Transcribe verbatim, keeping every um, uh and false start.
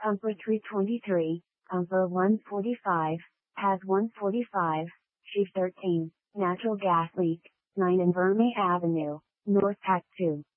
Pumper three twenty-three, Pumper one forty-five, Paz one forty-five, Sheaf thirteen, Natural gas leak, nine Inverme Avenue, North Act two.